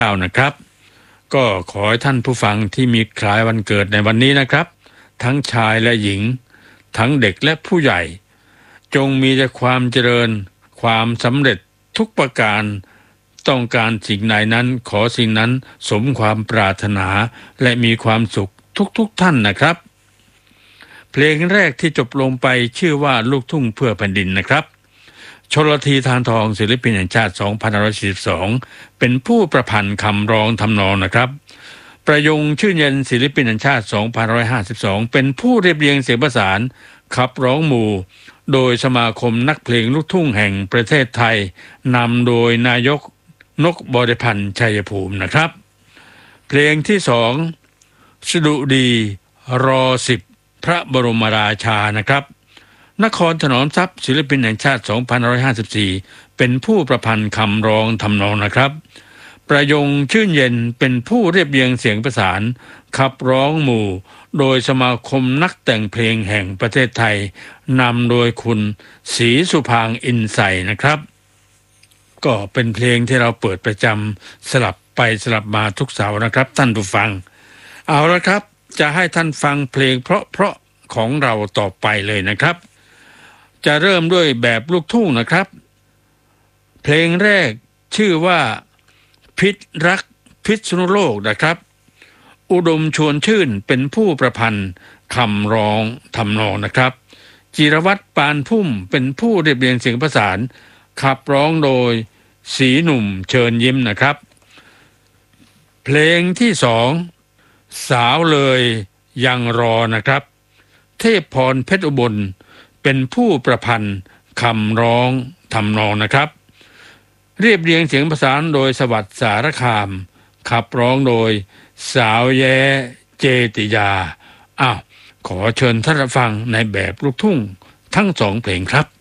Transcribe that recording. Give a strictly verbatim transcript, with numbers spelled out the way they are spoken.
เก้านะครับก็ขอให้ท่านผู้ฟังที่มีคล้ายวันเกิดในวันนี้นะครับทั้งชายและหญิงทั้งเด็กและผู้ใหญ่จงมีแต่ความเจริญความสำเร็จทุกประการต้องการสิ่งใดนั้นขอสิ่งนั้นสมความปรารถนาและมีความสุขทุกๆ ท่านนะครับเพลงแรกที่จบลงไปชื่อว่าลูกทุ่งเพื่อแผ่นดินนะครับชลธี ทานทองศิลปินแห่งชาติสองพันห้าร้อยสี่สิบสองเป็นผู้ประพันธ์คำร้องทำนองนะครับประยงชื่นเย็นศิลปินแห่งชาติสองพันห้าร้อยห้าสิบสองเป็นผู้เรียบเรียงเสียงประสานขับร้องหมู่โดยสมาคมนักเพลงลูกทุ่งแห่งประเทศไทยนำโดยนายกนกบริพันธ์ชัยภูมินะครับเพลงที่สองสดุดีรอสิบพระบรมราชานะครับนครถนอมทรัพย์ศิลปินแห่งชาติสองพันห้าร้อยห้าสิบสี่เป็นผู้ประพันธ์คำร้องทำนองนะครับประยงชื่นเย็นเป็นผู้เรียบเรียงเสียงประสานขับร้องหมู่โดยสมาคมนักแต่งเพลงแห่งประเทศไทยนำโดยคุณศรีสุพางอินใสนะครับก็เป็นเพลงที่เราเปิดประจำสลับไปสลับมาทุกเสาร์นะครับท่านผู้ฟังเอาละครับจะให้ท่านฟังเพลงเพราะๆของเราต่อไปเลยนะครับจะเริ่มด้วยแบบลูกทุ่งนะครับเพลงแรกชื่อว่าพิษรักพิษณุโลกนะครับอุดมชวนชื่นเป็นผู้ประพันธ์คำร้องทำนองนะครับจิรวัตรปานพุ่มเป็นผู้เรียบเรียงเสียงประสานขับร้องโดยศรีหนุ่มเชิญยิ้มนะครับเพลงที่สองสาวเลยยังรอนะครับเทพพรเพชรอุบลเป็นผู้ประพันธ์คำร้องทำนองนะครับเรียบเรียงเสียงประสานโดยสวัสดิ์สารคามขับร้องโดยสาวแย้เจติยาอ้าวขอเชิญท่านรับฟังในแบบลูกทุ่งทั้งสองเพลงครับ